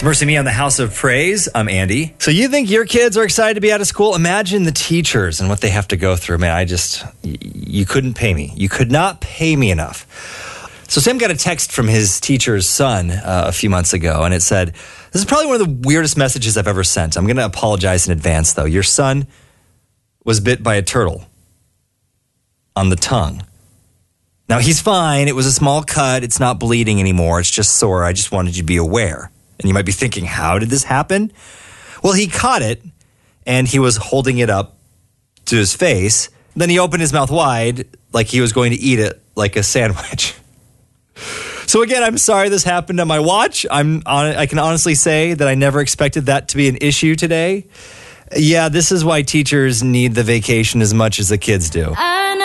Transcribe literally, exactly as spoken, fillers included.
It's Mercy Me on the House of Praise. I'm Andy. So you think your kids are excited to be out of school? Imagine the teachers and what they have to go through. Man, I just, you couldn't pay me. You could not pay me enough. So Sam got a text from his teacher's son uh, a few months ago, and it said, this is probably one of the weirdest messages I've ever sent. I'm going to apologize in advance, though. Your son was bit by a turtle on the tongue. Now, he's fine. It was a small cut. It's not bleeding anymore. It's just sore. I just wanted you to be aware. And you might be thinking, how did this happen? Well, he caught it, and he was holding it up to his face. Then he opened his mouth wide like he was going to eat it like a sandwich. So again, I'm sorry this happened on my watch. I'm on, I can honestly say that I never expected that to be an issue today. Yeah, this is why teachers need the vacation as much as the kids do. I